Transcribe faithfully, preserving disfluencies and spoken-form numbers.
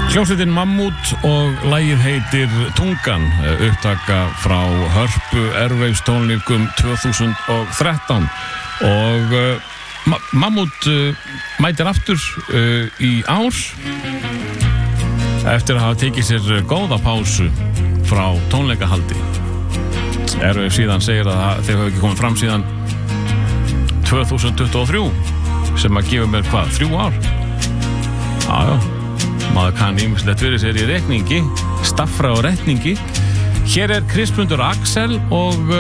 Hljómsveitin Mammút og lagið heitir Tungan, upptaka frá Hörpu Airwaves tónleikum tvö þúsund og þrettán og uh, Ma Mammút uh, mætir aftur uh, í ár eftir að hafa tekið sér góða pásu frá tónleikahaldi. Airwaves síðan segir að þeir hafa ekki komið fram síðan tvö þúsund tuttugu og þrjú sem að gefa mér hvað, þrjú ár? Jájá. Maður kann ýmislegt fyrir sér í reikningi, staffra og reikningi. Hér er Kristmundur Axel og